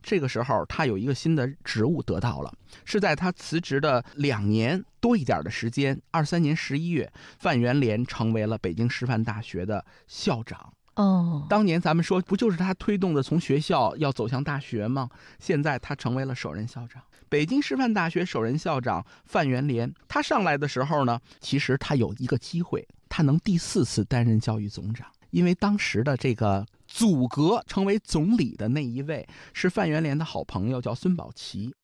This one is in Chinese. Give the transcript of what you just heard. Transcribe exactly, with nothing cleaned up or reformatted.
这个时候他有一个新的职务得到了，是在他辞职的两年多一点的时间，二三年十一月，范元濂成为了北京师范大学的校长。 哦， 当年咱们说不就是他推动的从学校要走向大学吗？现在他成为了首任校长。北京师范大学首任校长范元濂，他上来的时候呢，其实他有一个机会，他能第四次担任教育总长，因为当时的这个组阁成为总理的那一位是范元濂的好朋友，叫孙宝琦。